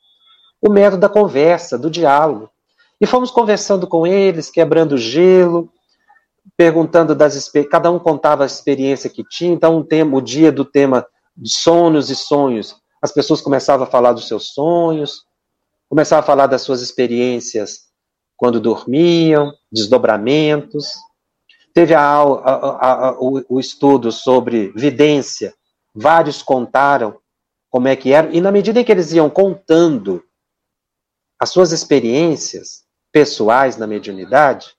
S1: o método da conversa, do diálogo. E fomos conversando com eles, quebrando gelo, perguntando das experiências, cada um contava a experiência que tinha, então um tema, o dia do tema de sonhos e sonhos, as pessoas começavam a falar dos seus sonhos, começavam a falar das suas experiências quando dormiam, desdobramentos. Teve a, a, a, a, o, o estudo sobre vidência, vários contaram como é que era, e na medida em que eles iam contando as suas experiências pessoais na mediunidade,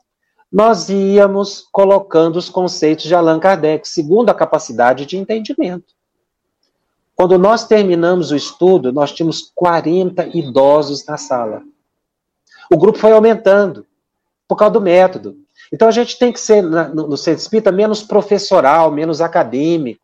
S1: nós íamos colocando os conceitos de Allan Kardec, segundo a capacidade de entendimento. Quando nós terminamos o estudo, nós tínhamos quarenta idosos na sala. O grupo foi aumentando, por causa do método. Então a gente tem que ser, no centro espírita, menos professoral, menos acadêmico.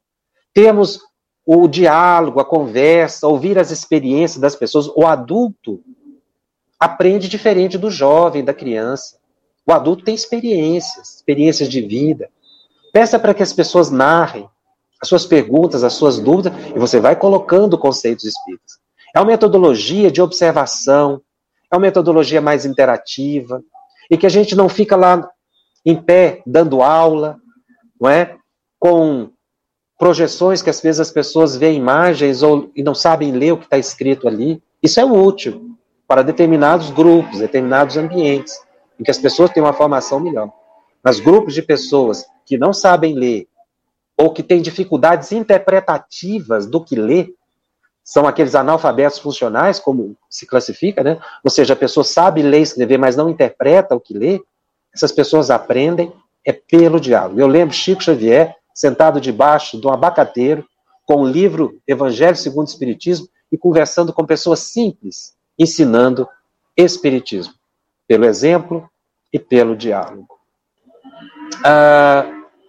S1: Temos o diálogo, a conversa, ouvir as experiências das pessoas. O adulto aprende diferente do jovem, da criança. O adulto tem experiências, experiências de vida. Peça para que as pessoas narrem as suas perguntas, as suas dúvidas, e você vai colocando conceitos espíritas. É uma metodologia de observação, é uma metodologia mais interativa, e que a gente não fica lá em pé, dando aula, não é? Com projeções que às vezes as pessoas veem imagens ou, e não sabem ler o que está escrito ali. Isso é útil para determinados grupos, determinados ambientes, em que as pessoas têm uma formação melhor. Mas grupos de pessoas que não sabem ler ou que têm dificuldades interpretativas do que lê, são aqueles analfabetos funcionais, como se classifica, né? Ou seja, a pessoa sabe ler e escrever, mas não interpreta o que lê. Essas pessoas aprendem é pelo diálogo. Eu lembro Chico Xavier sentado debaixo de um abacateiro com o livro Evangelho segundo o Espiritismo e conversando com pessoas simples, ensinando Espiritismo, pelo exemplo e pelo diálogo. Ah,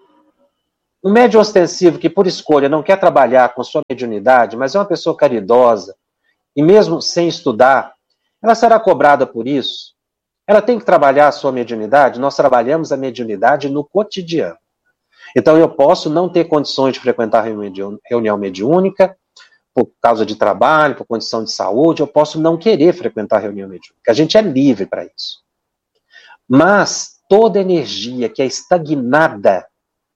S1: um médium ostensivo que, por escolha, não quer trabalhar com sua mediunidade, mas é uma pessoa caridosa, e mesmo sem estudar, ela será cobrada por isso? Ela tem que trabalhar a sua mediunidade? Nós trabalhamos a mediunidade no cotidiano. Então, eu posso não ter condições de frequentar reunião mediúnica, por causa de trabalho, por condição de saúde, eu posso não querer frequentar reunião mediúnica. A gente é livre para isso. Mas toda energia que é estagnada,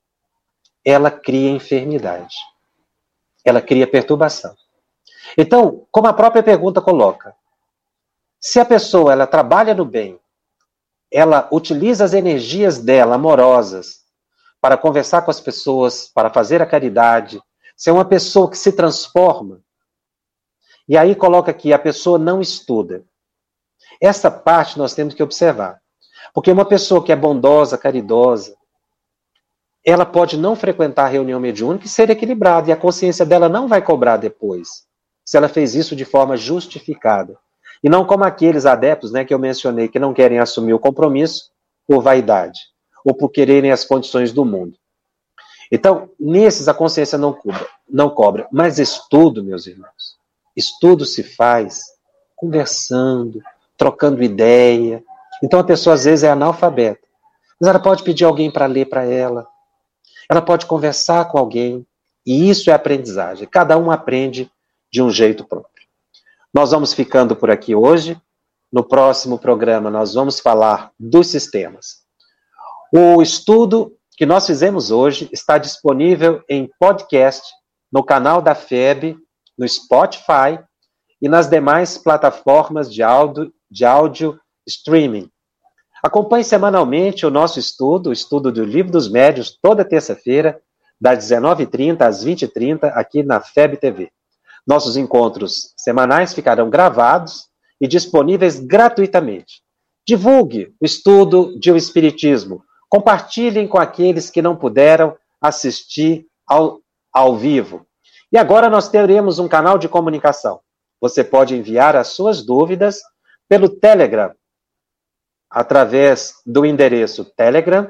S1: ela cria enfermidade. Ela cria perturbação. Então, como a própria pergunta coloca, se a pessoa ela trabalha no bem, ela utiliza as energias dela, amorosas, para conversar com as pessoas, para fazer a caridade, se é uma pessoa que se transforma, e aí coloca aqui, a pessoa não estuda. Essa parte nós temos que observar. Porque uma pessoa que é bondosa, caridosa, ela pode não frequentar a reunião mediúnica e ser equilibrada, e a consciência dela não vai cobrar depois, se ela fez isso de forma justificada. E não como aqueles adeptos, né, que eu mencionei, que não querem assumir o compromisso por vaidade, ou por quererem as condições do mundo. Então, nesses a consciência não cobra, não cobra. Mas estudo, meus irmãos, estudo se faz conversando, trocando ideia. Então a pessoa às vezes é analfabeta, mas ela pode pedir alguém para ler para ela, ela pode conversar com alguém, e isso é aprendizagem. Cada um aprende de um jeito próprio. Nós vamos ficando por aqui hoje. No próximo programa nós vamos falar dos sistemas. O estudo que nós fizemos hoje está disponível em podcast no canal da F E B, no Spotify e nas demais plataformas de áudio, de áudio streaming. Acompanhe semanalmente o nosso estudo, o estudo do Livro dos Médiuns, toda terça-feira, das dezenove e trinta às vinte e trinta, aqui na F E B T V. Nossos encontros semanais ficarão gravados e disponíveis gratuitamente. Divulgue o estudo de O Espiritismo. Compartilhem com aqueles que não puderam assistir ao, ao vivo. E agora nós teremos um canal de comunicação. Você pode enviar as suas dúvidas pelo Telegram, através do endereço Telegram,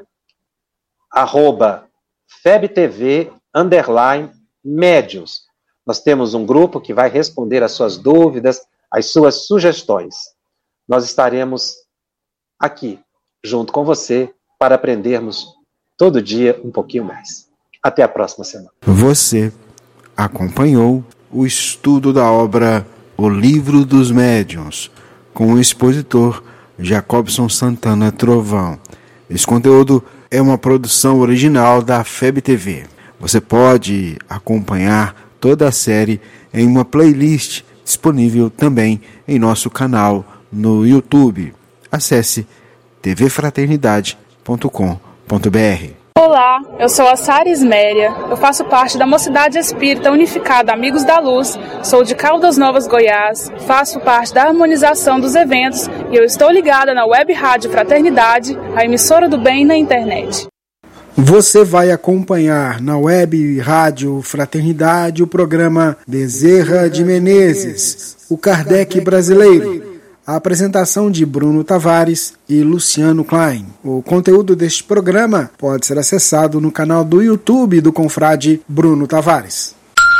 S1: arroba FebTV, underline, médiuns. Nós temos um grupo que vai responder as suas dúvidas, as suas sugestões. Nós estaremos aqui, junto com você, para aprendermos todo dia um pouquinho mais. Até a próxima semana.
S2: Você acompanhou o estudo da obra O Livro dos Médiuns, com o expositor Jacobson Santana Trovão. Esse conteúdo é uma produção original da F E B T V. Você pode acompanhar toda a série em uma playlist disponível também em nosso canal no YouTube. Acesse t v fraternidade ponto com ponto b r.
S3: Olá, eu sou a Sara Isméria, eu faço parte da Mocidade Espírita Unificada Amigos da Luz, sou de Caldas Novas, Goiás, faço parte da harmonização dos eventos e eu estou ligada na Web Rádio Fraternidade, a emissora do bem na internet.
S4: Você vai acompanhar na Web Rádio Fraternidade o programa Bezerra de Menezes, o Kardec brasileiro. A apresentação de Bruno Tavares e Luciano Klein. O conteúdo deste programa pode ser acessado no canal do YouTube do confrade Bruno Tavares.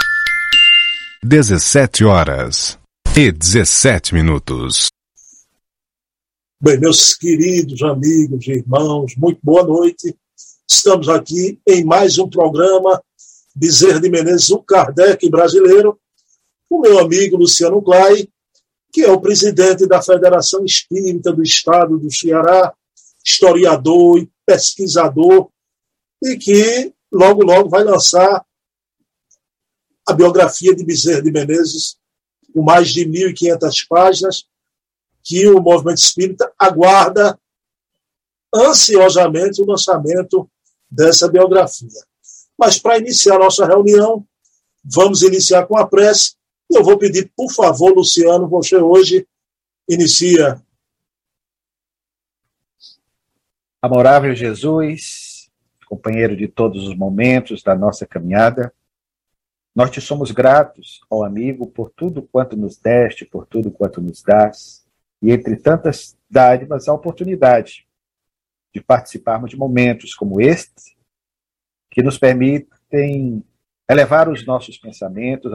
S5: dezessete horas e dezessete minutos.
S6: Bem, meus queridos amigos e irmãos, muito boa noite. Estamos aqui em mais um programa Bezerra de Menezes, o Kardec brasileiro, com meu amigo Luciano Klein, que é o presidente da Federação Espírita do Estado do Ceará, historiador e pesquisador, e que logo, logo vai lançar a biografia de Bezerra de Menezes, com mais de mil e quinhentas páginas, que o movimento espírita aguarda ansiosamente o lançamento dessa biografia. Mas para iniciar nossa reunião, vamos iniciar com a prece. Eu vou pedir, por favor, Luciano, você hoje inicia.
S7: Amorável Jesus, companheiro de todos os momentos da nossa caminhada. Nós te somos gratos, ó amigo, por tudo quanto nos deste, por tudo quanto nos dás, e entre tantas dádivas, a oportunidade de participarmos de momentos como este, que nos permitem elevar os nossos pensamentos